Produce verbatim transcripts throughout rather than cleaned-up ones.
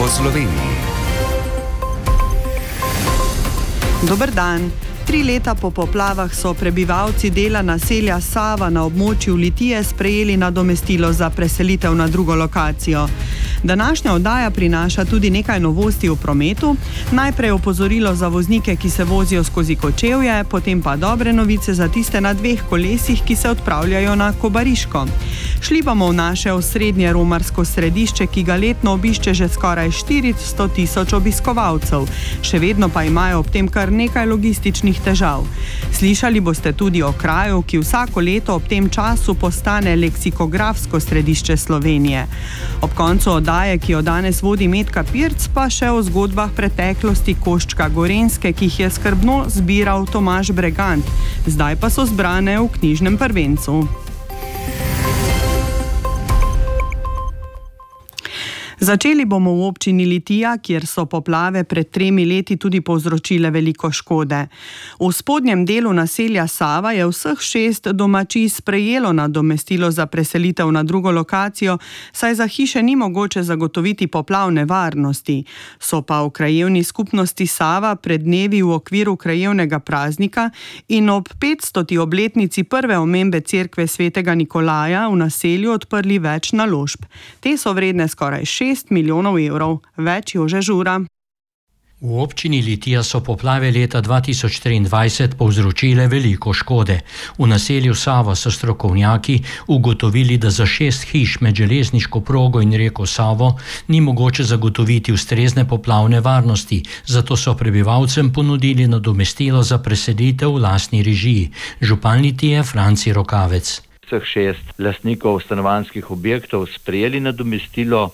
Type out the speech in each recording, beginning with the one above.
Sloveniji. Dober dan. Tri leta po poplavah so prebivalci dela naselja Sava na območju Litije sprejeli nadomestilo za preselitev na drugo lokacijo. Današnja oddaja prinaša tudi nekaj novosti v prometu. Najprej opozorilo za voznike, ki se vozijo skozi Kočevje, potem pa dobre novice za tiste na dveh kolesih, ki se odpravljajo na Kobariško. Šli bomo v naše osrednje romarsko središče, ki ga letno obišče že skoraj štiristo tisoč obiskovalcev. Še vedno pa imajo ob tem kar nekaj logističnih težav. Slišali boste tudi o kraju, ki vsako leto ob tem času postane leksikografsko središče Slovenije. Ob koncu oddaje, ki jo danes vodi Metka Pirc, pa še o zgodbah preteklosti koščka Gorenjske, ki jih je skrbno zbiral Tomaž Bregant. Zdaj pa so zbrane v knjižnem prvencu. Začeli bomo v občini Litija, kjer so poplave pred tremi leti tudi povzročile veliko škode. V spodnjem delu naselja Sava je vseh šest domačij sprejelo nadomestilo za preselitev na drugo lokacijo, saj za hiše ni mogoče zagotoviti poplavne varnosti. So pa v krajevni skupnosti Sava pred dnevi v okviru krajevnega praznika in ob petstoti obletnici prve omembe cerkve svetega Nikolaja v naselju odprli več naložb. Te so vredne skoraj šest milijonov evrov. Več Jože Žura. V občini Litija so poplave leta dva tisoč triindvajset povzročile veliko škode. V naselju Sava so strokovnjaki ugotovili, da za šest hiš med železniško progo in reko Savo ni mogoče zagotoviti ustrezne poplavne varnosti, zato so prebivalcem ponudili nadomestilo za preselitev v lastni režiji. Župan Litije Franci Rokavec. Vseh šest lastnikov stanovanjskih objektov sprejeli nadomestilo.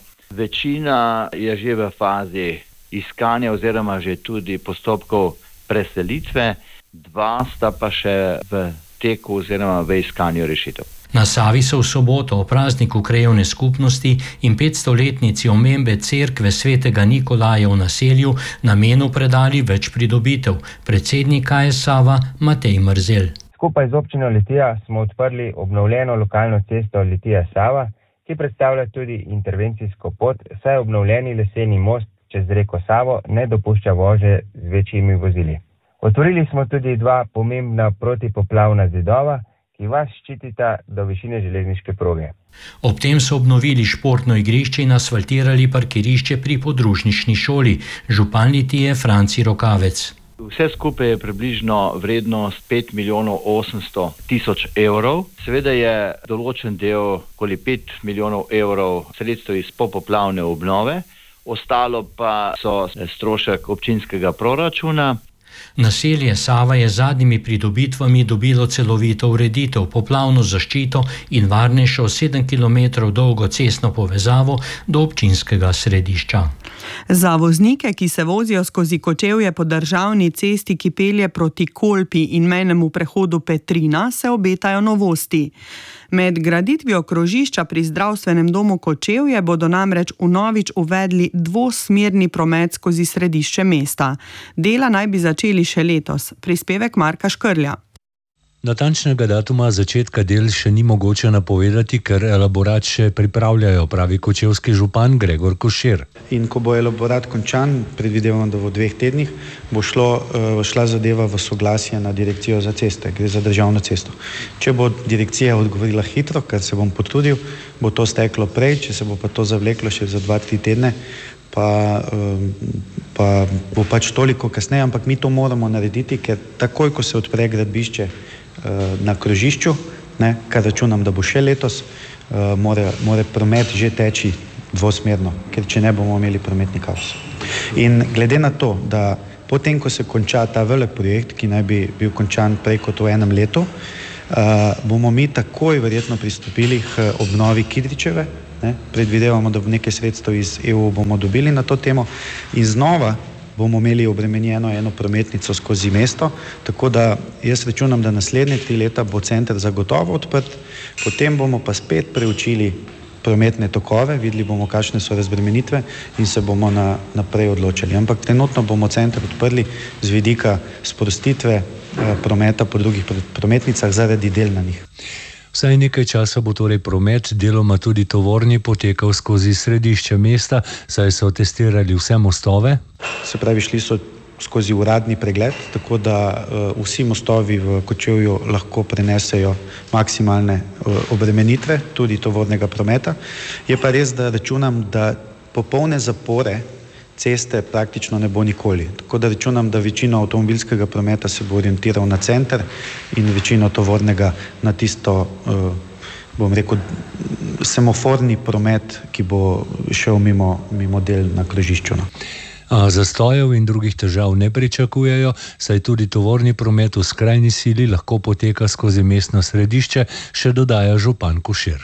Večina je že v fazi iskanja oziroma že tudi postopkov preselitve, dva sta pa še v teku oziroma v iskanju rešitev. Na Savi so v soboto o prazniku krajevne skupnosti in petstoletnici omembe cerkve svetega Nikolaja v naselju namenu predali več pridobitev. Predsednik K S Sava Matej Mrzelj. Skupaj z občino Litija smo odprli obnovljeno lokalno cesto Litija-Sava, ki predstavlja tudi intervencijsko pot, saj obnovljeni leseni most čez reko Savo ne dopušča vožnje z večjimi vozili. Otvorili smo tudi dva pomembna protipoplavna zidova, ki vas ščitita do višine železniške proge. Ob tem so obnovili športno igrišče in asfaltirali parkirišče pri podružnični šoli. Župan Litije Franci Rokavec. Vse skupaj je približno vrednost pet milijonov osemsto tisoč evrov. Seveda je določen del, okoli pet milijonov evrov sredstev iz popoplavne obnove, ostalo pa so strošek občinskega proračuna. Naselje Sava je z zadnjimi pridobitvami dobilo celovito ureditev, poplavno zaščito in varnejšo sedem kilometrov dolgo cestno povezavo do občinskega središča. Za voznike, ki se vozijo skozi Kočevje po državni cesti, ki pelje proti Kolpi in mejnemu prehodu Petrina, se obetajo novosti. Med graditvijo krožišča pri zdravstvenem domu Kočevje bodo namreč vnovič uvedli dvosmerni promet skozi središče mesta. Dela naj bi začeli še letos. Prispevek Marka Škrlja. Natančnega datuma začetka del še ni mogoče napovedati, ker elaborat še pripravljajo, pravi kočevski župan Gregor Košir. In ko bo elaborat končan, predvidevamo, da v dveh tednih, bo šlo, šla zadeva v soglasje na direkcijo za ceste, gre za državno cesto. Če bo direkcija odgovorila hitro, kar se bom potrudil, bo to steklo prej, če se bo pa to zavleklo še za dva, tri tedne, pa, pa bo pač toliko kasneje, ampak mi to moramo narediti, ker takoj, ko se odpre gradbišče na krožišču, ne, kar računam, da bo še letos, mora, mora promet že teči dvosmerno, ker če ne bomo imeli prometni kaos. In glede na to, da potem, ko se konča ta velik projekt, ki naj bi bil končan prej kot v enem letu, bomo mi takoj verjetno pristopili k obnovi Kidričeve, ne, predvidevamo, da bo nekaj sredstev iz E U bomo dobili na to temo in znova bomo imeli obremenjeno eno prometnico skozi mesto, tako da jaz računam, da naslednje tri leta bo center zagotovo odprt, potem bomo pa spet preučili prometne tokove, videli bomo, kakšne so razbremenitve in se bomo na, naprej odločili. Ampak trenutno bomo center odprli z vidika sprostitve eh, prometa po drugih prometnicah zaradi del na njih. Vsaj nekaj časa bo torej promet, deloma tudi tovorni, potekal skozi središče mesta, saj so testirali vse mostove. Se pravi, šli so skozi uradni pregled, tako da uh, vsi mostovi v Kočevju lahko prenesejo maksimalne uh, obremenitve, tudi tovornega prometa. Je pa res, da računam, da popolne zapore ceste praktično ne bo nikoli. Tako da računam, da večino avtomobilskega prometa se bo orientiral na center in večino tovornega na tisto, uh, bom rekel, semaforni promet, ki bo šel mimo, mimo del na krožišču. No. A zastojev in drugih težav ne pričakujejo, saj tudi tovorni promet v skrajni sili lahko poteka skozi mestno središče, še dodaja župan Košir.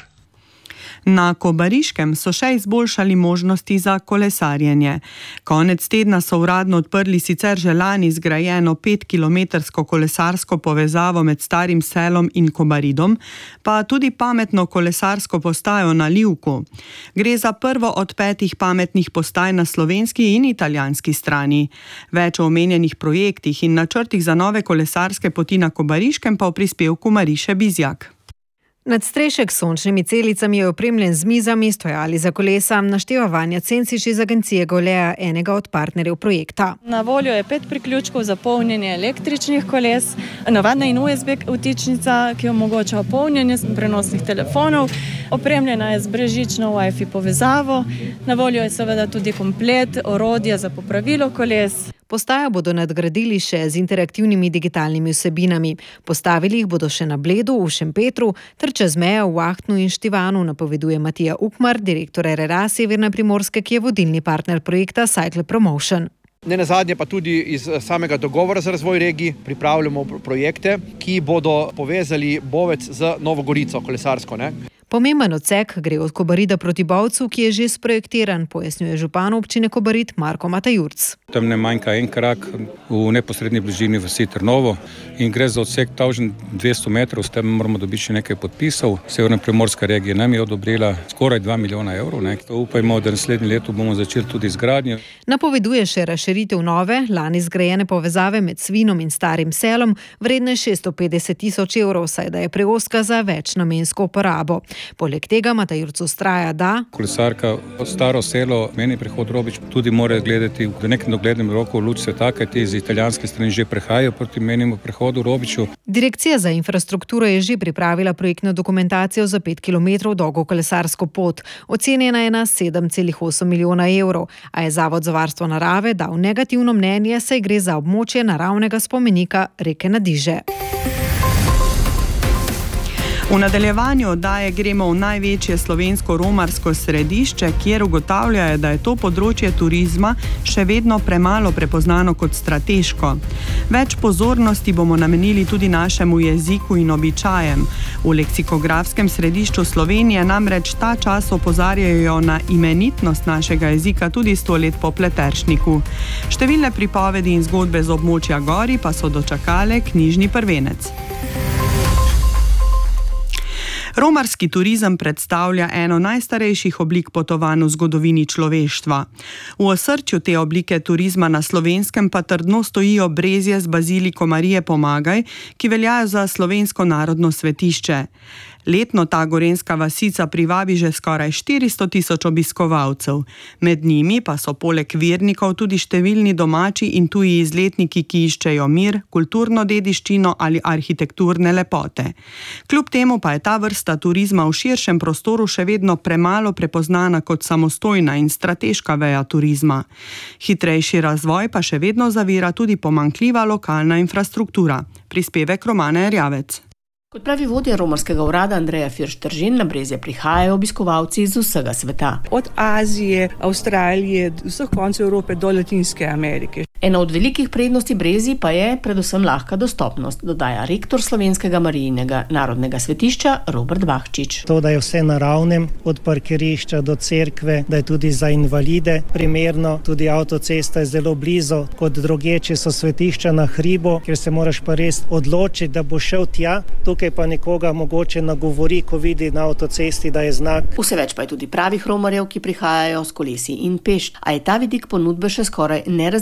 Na Kobariškem so še izboljšali možnosti za kolesarjenje. Konec tedna so uradno odprli sicer že lani zgrajeno petkilometrsko kolesarsko povezavo med Starim selom in Kobaridom, pa tudi pametno kolesarsko postajo na Livku. Gre za prvo od petih pametnih postaj na slovenski in italijanski strani. Več o omenjenih projektih in načrtih za nove kolesarske poti na Kobariškem pa v prispevku Mariše Bizjak. Nadstrešek s sončnimi celicami je opremljen z mizami, stojali za kolesa, našteva Vanja Cenciš iz agencije Golea, enega od partnerjev projekta. Na voljo je pet priključkov za polnjenje električnih koles, navadna in U S B vtičnica, ki omogoča polnjenje prenosnih telefonov, opremljena je z brezžično Wi-Fi povezavo, na voljo je seveda tudi komplet orodja za popravilo koles. Postajo bodo nadgradili še z interaktivnimi digitalnimi vsebinami. Postavili jih bodo še na Bledu, v Šempetru, ter čez mejo v Ahtnu in Štivanu, napoveduje Matija Ukmar, direktor R R A Severne Primorske, ki je vodilni partner projekta Cycle Promotion. Ne nazadnje pa tudi iz samega dogovora za razvoj regij pripravljamo projekte, ki bodo povezali Bovec z Novo Gorico, kolesarsko, ne? Pomemben odsek gre od Kobarida proti Bovcu, ki je že sprojektiran, pojasnjuje župan občine Kobarid Marko Matajurc. Tam ne manjka en krak v neposrednji bližini vasi Trnovo in gre za odsek tisoč dvesto metrov, s tem moramo dobiti še nekaj podpisov. Severna Primorska regija nam je odobrila skoraj dva milijona evrov. Ne. Upajmo, da naslednje leto bomo začeli tudi izgradnjo. Napoveduje še razširitev nove, lani zgrajene povezave med Svinom in Starim selom, vredne šeststo petdeset tisoč evrov, saj da je preoska za večnamensko uporabo. Poleg tega Matajurc vztraja, da kolesarka Staro selo, meni prehod Robič, tudi mora gledati v nekem doglednem roku luč sveta, kajti iz italijanske strani že prehajajo proti menimo prehodu Robiču. Direkcija za infrastrukturo je že pripravila projektno dokumentacijo za pet kilometrov dolgo kolesarsko pot. Ocenjena je na sedem celih osem milijona evrov, a je Zavod za varstvo narave dal negativno mnenje, saj gre za območje naravnega spomenika reke Nadiže. V nadaljevanju oddaje gremo v največje slovensko romarsko središče, kjer ugotavljajo, da je to področje turizma še vedno premalo prepoznano kot strateško. Več pozornosti bomo namenili tudi našemu jeziku in običajem. V leksikografskem središču Slovenije namreč ta čas opozarjajo na imenitnost našega jezika tudi sto let po Pleteršniku. Številne pripovedi in zgodbe z območja gori pa so dočakale knjižni prvenec. Romarski turizem predstavlja eno najstarejših oblik potovanj v zgodovini človeštva. V osrčju te oblike turizma na Slovenskem pa trdno stojijo Brezje z baziliko Marije Pomagaj, ki veljajo za slovensko narodno svetišče. Letno ta gorenska vasica privabi že skoraj štiristo tisoč obiskovalcev. Med njimi pa so poleg vernikov tudi številni domači in tuji izletniki, ki iščejo mir, kulturno dediščino ali arhitekturne lepote. Kljub temu pa je ta vrsta turizma v širšem prostoru še vedno premalo prepoznana kot samostojna in strateška veja turizma. Hitrejši razvoj pa še vedno zavira tudi pomanjkljiva lokalna infrastruktura. Prispevek Romane Erjavec. Kot pravi vodja romarskega urada Andreja Firštržin, na Brezje prihajajo obiskovalci iz vsega sveta. Od Azije, Avstralije, vseh koncev Evrope do Latinske Amerike. Ena od velikih prednosti Brezij pa je predvsem lahka dostopnost, dodaja rektor Slovenskega Marijinega narodnega svetišča Robert Bahčič. To, da je vse naravnem, od parkirišča do cerkve, da je tudi za invalide primerno, tudi avtocesta je zelo blizu, kot drugje, če so svetišča na hribu, kjer se moraš pa res odločiti, da bo šel tja, tukaj pa nekoga mogoče nagovori, ko vidi na avtocesti, da je znak. Vse več pa je tudi pravih romarjev, ki prihajajo s kolesi in peš, a je ta vidik ponudbe še skoraj nerazvit. Poti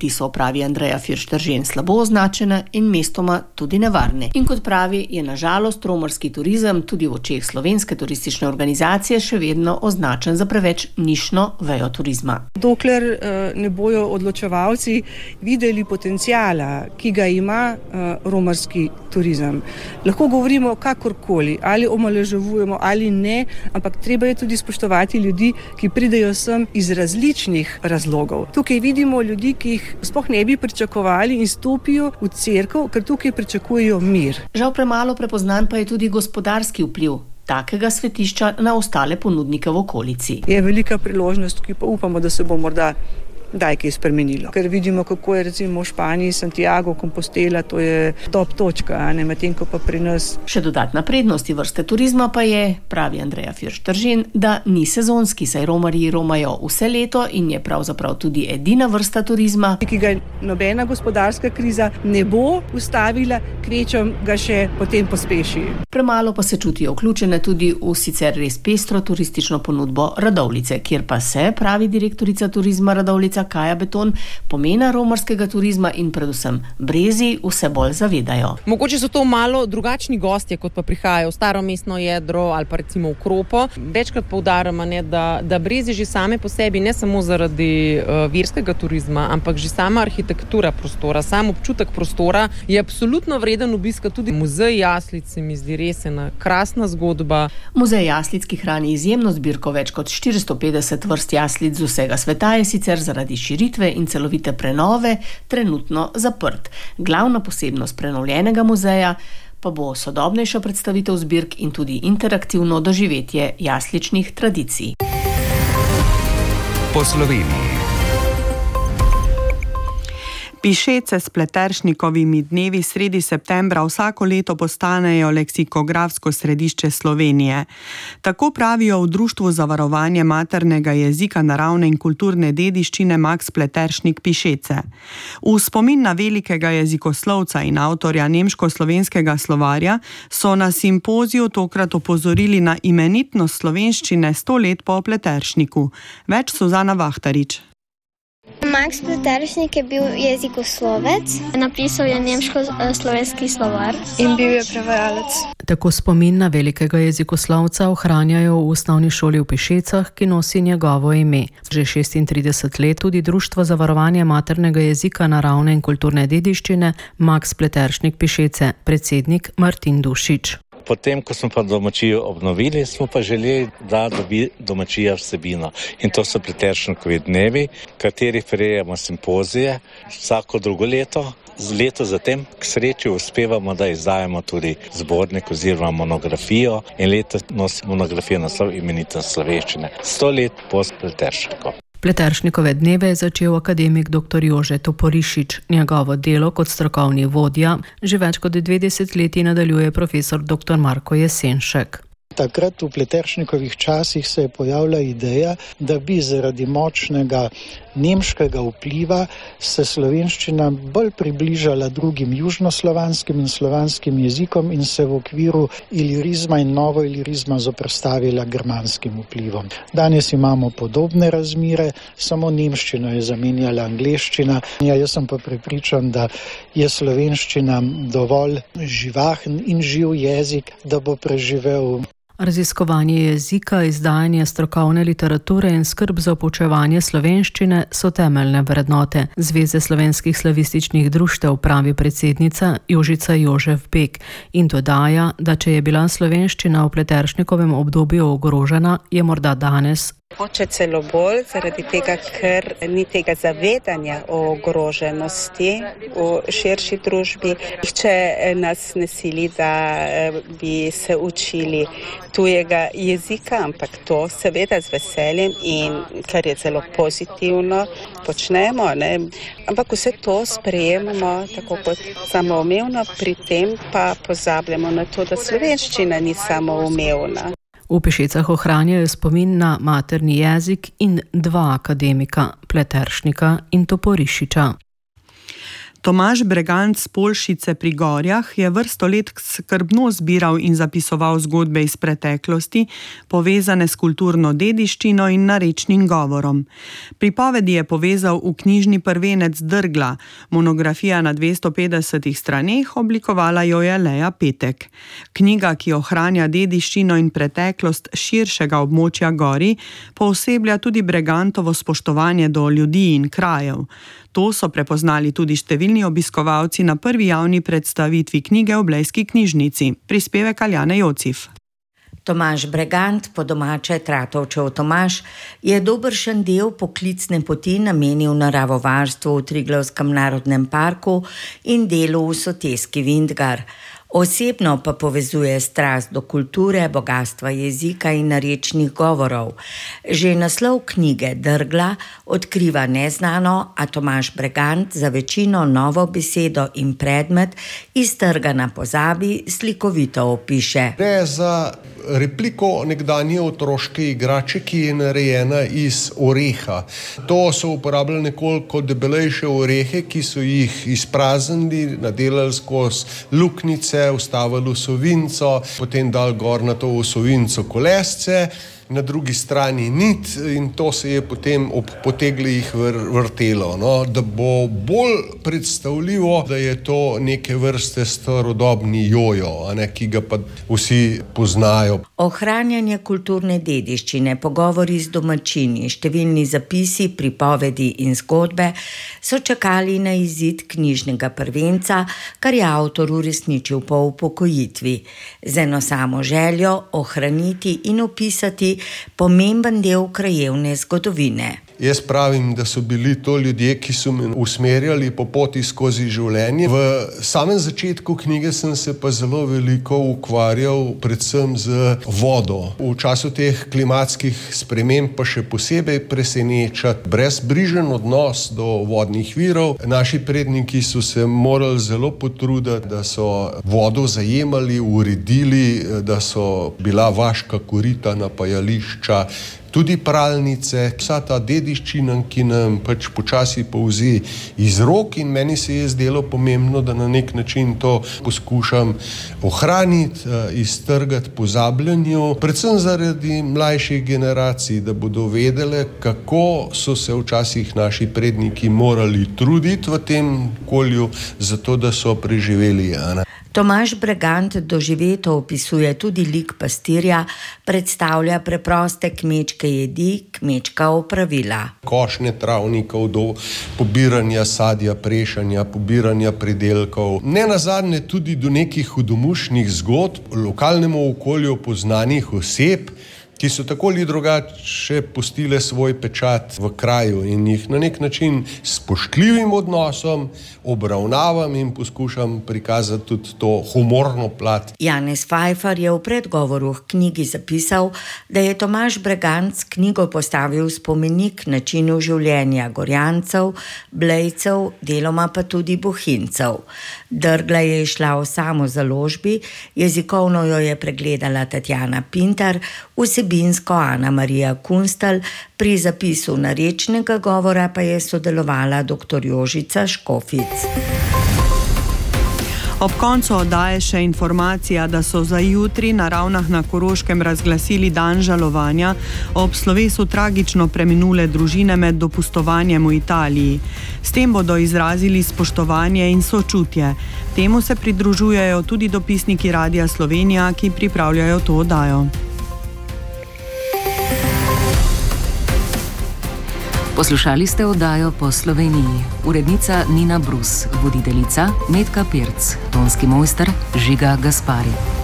Poti so, pravi Andreja Firšteržen, slabo označene in mestoma tudi nevarne. In kot pravi, je na žalost romarski turizem tudi v očeh slovenske turistične organizacije še vedno označen za preveč nišno vejo turizma. Dokler ne bojo odločevalci videli potencijala, ki ga ima romarski turizem. Lahko govorimo kakorkoli, ali omalovažujemo ali ne, ampak treba je tudi spoštovati ljudi, ki pridejo sem iz različnih razlogov. Tukaj vidimo ljudi, ki jih sploh ne bi pričakovali in stopijo v cerkev, ker tukaj pričakujejo mir. Žal premalo prepoznan pa je tudi gospodarski vpliv takega svetišča na ostale ponudnike v okolici. Je velika priložnost, ki pa upamo, da se bo morda daj kaj spremenilo. Ker vidimo, kako je recimo v Španiji, Santiago, Compostela, to je top točka, ne, medtem ko pa pri nas. Še dodatna prednosti vrste turizma pa je, pravi Andreja Firšteržen, da ni sezonski, saj romarji romajo vse leto in je pravzaprav tudi edina vrsta turizma, ki ga nobena gospodarska kriza ne bo ustavila, kvečem ga še potem pospeši. Premalo pa se čutijo vključene tudi v sicer res pestro turistično ponudbo Radovljice, kjer pa se, pravi direktorica turizma Radovljica Kaja Beton, pomena romarskega turizma in predvsem Brezij vse bolj zavedajo. Mogoče so to malo drugačni gostje, kot pa prihajajo v staro mestno jedro ali pa recimo v Kropo. Večkrat poudarjamo, da, da Brezij že same po sebi, ne samo zaradi uh, verskega turizma, ampak že sama arhitektura prostora, sam občutek prostora je absolutno vreden obiska. Tudi muzej jaslic se mi zdi res ena krasna zgodba. Muzej jaslic, ki hrani izjemno zbirko več kot štiristo petdeset vrst jaslic z vsega sveta, je sicer zaradi širitve in celovite prenove trenutno zaprt. Glavna posebnost prenovljenega muzeja pa bo sodobnejša predstavitev zbirk in tudi interaktivno doživetje jasličnih tradicij. Po Sloveniji. Pišece s Pleteršnikovimi dnevi sredi septembra vsako leto postanejo leksikografsko središče Slovenije. Tako pravijo v Društvu za varovanje maternega jezika, naravne in kulturne dediščine Max Pleteršnik Pišece. V spomin na velikega jezikoslovca in avtorja nemško-slovenskega slovarja so na simpoziju tokrat opozorili na imenitnost slovenščine sto let po Pleteršniku. Več Suzana Vahtarič. Max Pleteršnik je bil jezikoslovec, napisal je nemško-slovenski slovar in bil je prevajalec. Tako spomin na velikega jezikoslovca ohranjajo v osnovni šoli v Pišecah, ki nosi njegovo ime. Že šestintrideset let tudi Društvo za varovanje maternega jezika, naravne in kulturne dediščine Max Pleteršnik Pišece, predsednik Martin Dušič. Potem, ko smo pa domačijo obnovili, smo pa želeli, da dobi domačija vsebino. In to so Pleteršnikovi dnevi, katerih prirejamo simpozije vsako drugo leto. Z leto zatem k sreči uspevamo, da izdajamo tudi zbornik oziroma monografijo in letos nosimo monografijo naslov Imenitnost slovenščine. Sto let po Pleteršniku. Pleteršnikove dneve je začel akademik doktor Jože Toporišič. Njegovo delo kot strokovni vodja že več kot dve desetletji nadaljuje profesor doktor Marko Jesenšek. Takrat v Pleteršnikovih časih se je pojavila ideja, da bi zaradi močnega nemškega vpliva se slovenščina bolj približala drugim južnoslovanskim in slovanskim jezikom in se v okviru ilirizma in novoilirizma zoperstavila germanskim vplivom. Danes imamo podobne razmere, samo nemščino je zamenjala angleščina. Ja, jaz sem pa prepričan, da je slovenščina dovolj živahen in živ jezik, da bo preživel. Raziskovanje jezika, izdajanje strokovne literature in skrb za poučevanje slovenščine so temeljne vrednote Zveze slovenskih slavističnih društev, pravi predsednica Jožica Jožef Bek in dodaja, da če je bila slovenščina v Pleteršnikovem obdobju ogrožena, je morda danes Moče celo bolj, zaradi tega, ker ni tega zavedanja o ogroženosti v širši družbi. Nihče nas ne sili, da bi se učili tujega jezika, ampak to seveda z veseljem in kar je zelo pozitivno počnemo, ne? Ampak vse to sprejemamo tako kot samoumevno, pri tem pa pozabljamo na to, da slovenščina ni samoumevna. V Pišecah ohranjajo spomin na materni jezik in dva akademika, Pleteršnika in Toporišiča. Tomaž Bregant z Polšice pri Gorjah je vrsto let skrbno zbiral in zapisoval zgodbe iz preteklosti, povezane s kulturno dediščino in narečnim govorom. Pripovedi je povezal v knjižni prvenec Drgla, monografija na dvesto petdesetih straneh, oblikovala jo je Leja Petek. Knjiga, ki ohranja dediščino in preteklost širšega območja Gorij, pooseblja tudi Bregantovo spoštovanje do ljudi in krajev. To so prepoznali tudi številni obiskovalci na prvi javni predstavitvi knjige v Blejski knjižnici. Prispevek Aljane Jocif. Tomaž Bregant, po domače Tratovčev Tomaž, je dobršen del poklicne poti namenil naravovarstvu v Triglavskem narodnem parku in delu v soteski Vintgar. Osebno pa povezuje strast do kulture, bogatstva jezika in narečnih govorov. Že naslov knjige Drgla odkriva neznano, a Tomaž Bregant za večino novo besedo in predmet iz trga na pozabi slikovito opiše. Gre za repliko nekdanje otroške igrače, ki je narejena iz oreha. To so uporabljali nekoliko debelejše orehe, ki so jih izpraznili, nadelali skozi luknjice, vstavili v sovinco, potem dali gor na to v sovinco kolesce, na drugi strani nit in to se je potem ob poteglih vrtelo, no, da bo bolj predstavljivo, da je to neke vrste starodobni jojo, a ne, ki ga pa vsi poznajo. Ohranjanje kulturne dediščine, pogovori z domačini, številni zapisi, pripovedi in zgodbe so čakali na izid knjižnega prvenca, kar je avtor uresničil po upokojitvi. Z eno samo željo ohraniti in opisati pomemben del krajevne zgodovine. Jaz pravim, da so bili to ljudje, ki so me usmerjali po poti skozi življenje. V samem začetku knjige sem se pa zelo veliko ukvarjal predvsem z vodo. V času teh klimatskih sprememb pa še posebej preseneča brezbrižen odnos do vodnih virov. Naši predniki so se morali zelo potruditi, da so vodo zajemali, uredili, da so bila vaška korita, napajališča, tudi pralnice, vsa ta dediščina, ki nam pač počasi polzi iz rok, in meni se je zdelo pomembno, da na nek način to poskušam ohraniti, iztrgati pozabljanju, predvsem zaradi mlajših generacij, da bodo vedele, kako so se včasih naši predniki morali truditi v tem okolju, zato da so preživeli. Tomaž Bregant doživeto opisuje tudi lik pastirja, predstavlja preproste kmečke jedi, kmečka opravila. Košnje travnikov do pobiranja sadja, prešanja, pobiranja pridelkov. Ne nazadnje tudi do nekih hudomušnih zgodb, lokalnemu okolju poznanih oseb, ki so tako ali drugače pustile svoj pečat v kraju in jih na nek način s spoštljivim odnosom obravnavam in poskušam prikazati tudi to humorno plat. Janez Fajfar je v predgovoru k knjigi zapisal, da je Tomaž Bregant s knjigo postavil spomenik načinu življenja Gorjancev, Blejcev, deloma pa tudi Bohinjcev. Drgla je išla v samozaložbi, jezikovno jo je pregledala Tatjana Pintar, vsebinsko Ana Marija Kunstelj, pri zapisu narečnega govora pa je sodelovala doktor Jožica Škofic. Ob koncu oddaje še informacija, da so za jutri na Ravnah na Koroškem razglasili dan žalovanja ob slovesu tragično preminule družine med dopustovanjem v Italiji. S tem bodo izrazili spoštovanje in sočutje. Temu se pridružujejo tudi dopisniki Radia Slovenija, ki pripravljajo to oddajo. Poslušali ste oddajo Po Sloveniji. Urednica Nina Brus, voditeljica Metka Pirc, tonski mojster Žiga Gaspari.